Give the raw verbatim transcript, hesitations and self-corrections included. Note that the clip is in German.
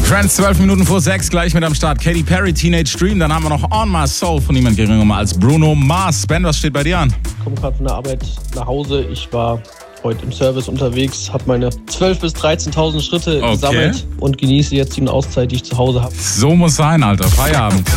Friends, zwölf Minuten vor sechs, gleich mit am Start. Katy Perry, Teenage Dream. Dann haben wir noch On My Soul von niemand geringerem als Bruno Mars. Ben, was steht bei dir an? Ich komme gerade von der Arbeit nach Hause. Ich war heute im Service unterwegs, habe meine zwölftausend bis dreizehntausend Schritte Okay. gesammelt und genieße jetzt die Auszeit, die ich zu Hause habe. So muss sein, Alter. Feierabend.